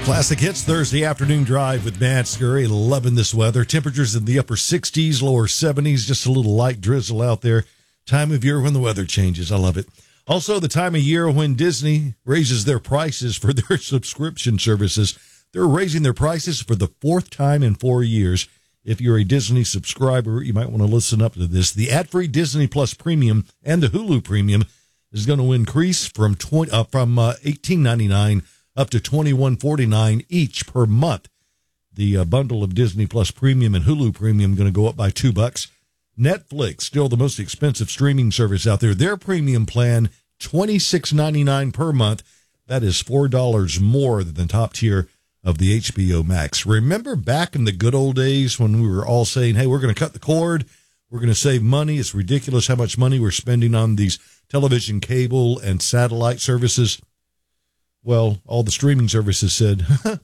Classic Hits Thursday afternoon drive with Matt Scurry. Loving this weather. Temperatures in the upper 60s, lower 70s, just a little light drizzle out there. Time of year when the weather changes. I love it. Also, the time of year when Disney raises their prices for their subscription services. They're raising their prices for the fourth time in 4 years. If you're a Disney subscriber, you might want to listen up to this. The ad-free Disney Plus Premium and the Hulu Premium is going to increase from $18.99 up to $21.49 each per month. The bundle of Disney Plus Premium and Hulu Premium going to go up by $2. Netflix, still the most expensive streaming service out there. Their premium plan, $26.99 per month. That is $4 more than the top tier of the HBO Max. Remember back in the good old days when we were all saying, hey, we're going to cut the cord, we're going to save money. It's ridiculous how much money we're spending on these television, cable, and satellite services. Well, all the streaming services said,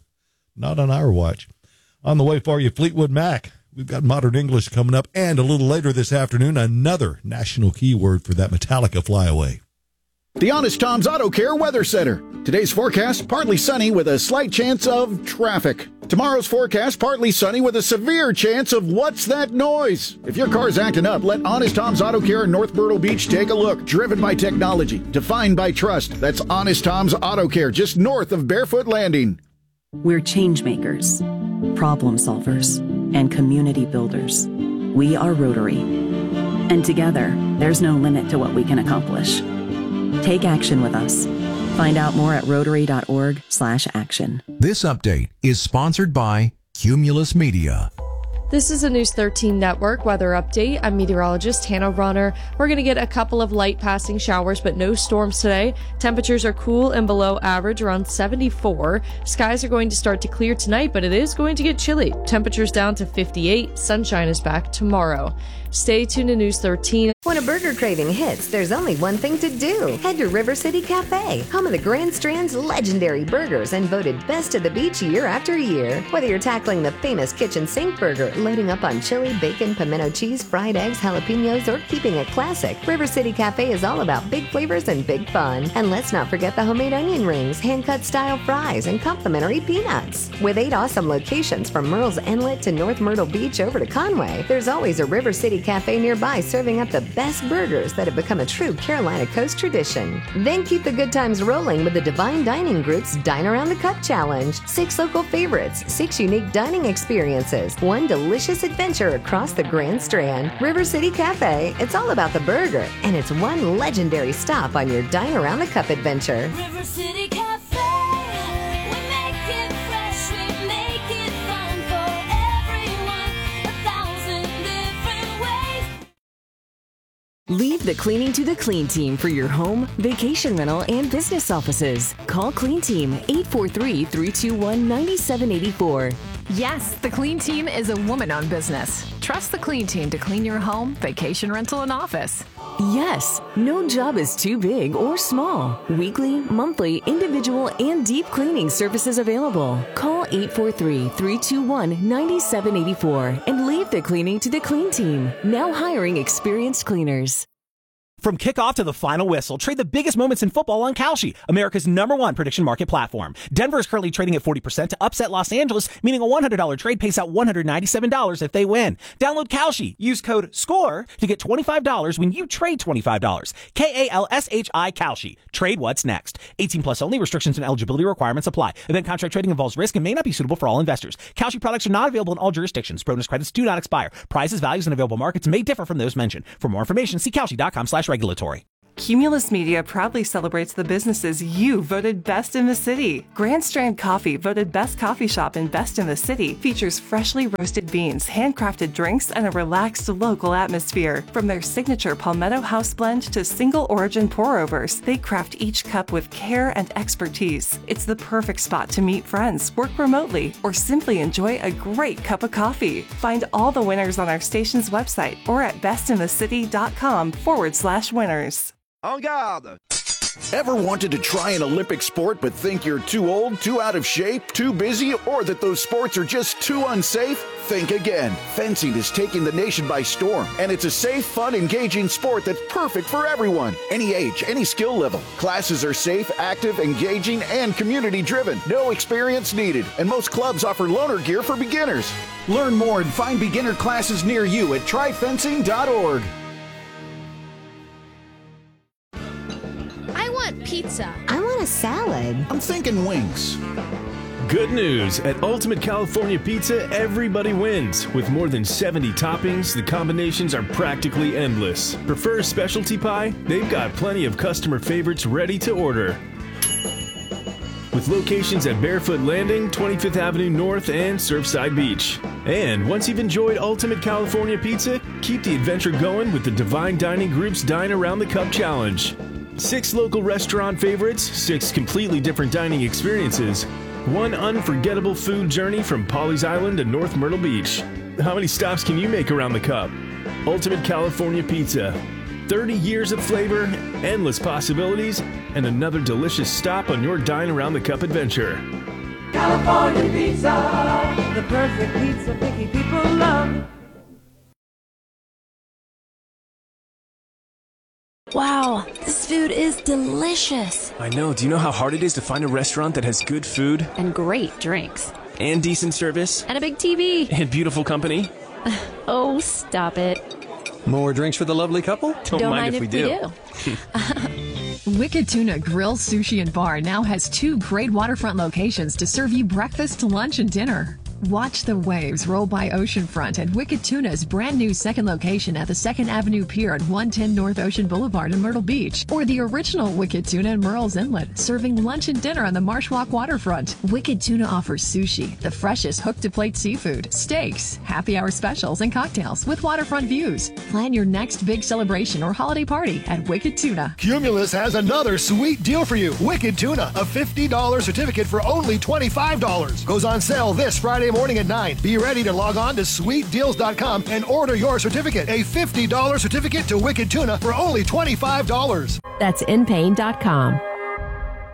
not on our watch. On the way for you, Fleetwood Mac. We've got Modern English coming up, and a little later this afternoon, another national keyword for that Metallica flyaway. The Honest Tom's Auto Care Weather Center. Today's forecast, partly sunny with a slight chance of traffic. Tomorrow's forecast, partly sunny with a severe chance of what's that noise? If your car's acting up, let Honest Tom's Auto Care in North Myrtle Beach take a look. Driven by technology, defined by trust. That's Honest Tom's Auto Care, just north of Barefoot Landing. We're change makers, problem solvers, and community builders. We are Rotary. And together, there's no limit to what we can accomplish. Take action with us. Find out more at rotary.org/action. This update is sponsored by Cumulus Media. This is a News 13 Network weather update. I'm meteorologist Hannah Runner. We're going to get a couple of light passing showers, but no storms today. Temperatures are cool and below average, around 74. Skies are going to start to clear tonight, but it is going to get chilly. Temperatures down to 58. Sunshine is back tomorrow. Stay tuned to News 13. When a burger craving hits, there's only one thing to do. Head to River City Cafe, home of the Grand Strand's legendary burgers and voted best of the beach year after year. Whether you're tackling the famous kitchen sink burger, loading up on chili, bacon, pimento cheese, fried eggs, jalapenos, or keeping it classic, River City Cafe is all about big flavors and big fun. And let's not forget the homemade onion rings, hand-cut style fries, and complimentary peanuts. With 8 awesome locations from Murrells Inlet to North Myrtle Beach over to Conway, there's always a River City Cafe nearby serving up the best burgers that have become a true Carolina Coast tradition. Then keep the good times rolling with the Divine Dining Group's Dine Around the Cup Challenge. 6 local favorites, 6 unique dining experiences, 1 delicious adventure across the Grand Strand. River City Cafe, it's all about the burger, and it's one legendary stop on your Dine Around the Cup adventure. River City Cafe, we make it fresh, we make it fun for everyone, 1,000 different ways. Leave the cleaning to the Clean Team for your home, vacation rental, and business offices. Call Clean Team 843-321-9784. Yes, the Clean Team is a woman-owned business. Trust the Clean Team to clean your home, vacation rental, and office. Yes, no job is too big or small. Weekly, monthly, individual, and deep cleaning services available. Call 843-321-9784 and leave the cleaning to the Clean Team. Now hiring experienced cleaners. From kickoff to the final whistle, trade the biggest moments in football on Kalshi, America's #1 prediction market platform. Denver is currently trading at 40% to upset Los Angeles, meaning a $100 trade pays out $197 if they win. Download Kalshi. Use code SCORE to get $25 when you trade $25. KALSHI Kalshi. Trade what's next. 18 plus only. Restrictions and eligibility requirements apply. Event contract trading involves risk and may not be suitable for all investors. Kalshi products are not available in all jurisdictions. Bonus credits do not expire. Prices, values, and available markets may differ from those mentioned. For more information, see Kalshi.com/regulatory. Cumulus Media proudly celebrates the businesses you voted best in the city. Grand Strand Coffee, voted best coffee shop and best in the city, features freshly roasted beans, handcrafted drinks, and a relaxed local atmosphere. From their signature Palmetto House blend to single origin pour-overs, they craft each cup with care and expertise. It's the perfect spot to meet friends, work remotely, or simply enjoy a great cup of coffee. Find all the winners on our station's website or at bestinthecity.com/winners. En garde! Ever wanted to try an Olympic sport but think you're too old, too out of shape, too busy, or that those sports are just too unsafe? Think again. Fencing is taking the nation by storm, and it's a safe, fun, engaging sport that's perfect for everyone. Any age, any skill level. Classes are safe, active, engaging, and community-driven. No experience needed, and most clubs offer loaner gear for beginners. Learn more and find beginner classes near you at tryfencing.org. I want pizza. I want a salad. I'm thinking wings. Good news! At Ultimate California Pizza, everybody wins. With more than 70 toppings, the combinations are practically endless. Prefer a specialty pie? They've got plenty of customer favorites ready to order. With locations at Barefoot Landing, 25th Avenue North, and Surfside Beach. And once you've enjoyed Ultimate California Pizza, keep the adventure going with the Divine Dining Group's Dine Around the Cup Challenge. 6 local restaurant favorites, 6 completely different dining experiences, 1 unforgettable food journey from Pawleys Island to North Myrtle Beach. How many stops can you make around the cup? Ultimate California Pizza. 30 years of flavor, endless possibilities, and another delicious stop on your Dine Around the Cup adventure. California Pizza, the perfect pizza picky people love. Wow, this food is delicious. I know. Do you know how hard it is to find a restaurant that has good food? And great drinks. And decent service? And a big TV. And beautiful company? Oh, stop it. More drinks for the lovely couple? Don't mind if we do. Wicked Tuna Grill, Sushi, and Bar now has 2 great waterfront locations to serve you breakfast, lunch, and dinner. Watch the waves roll by oceanfront at Wicked Tuna's brand new second location at the 2nd Avenue Pier at 110 North Ocean Boulevard in Myrtle Beach, or the original Wicked Tuna in Murrells Inlet, serving lunch and dinner on the Marsh Walk waterfront. Wicked Tuna offers sushi, the freshest hook-to-plate seafood, steaks, happy hour specials, and cocktails with waterfront views. Plan your next big celebration or holiday party at Wicked Tuna. Cumulus has another sweet deal for you. Wicked Tuna, a $50 certificate for only $25. Goes on sale this Friday morning at 9. Be ready to log on to sweetdeals.com and order your certificate. A $50 certificate to Wicked Tuna for only $25. That's inpain.com.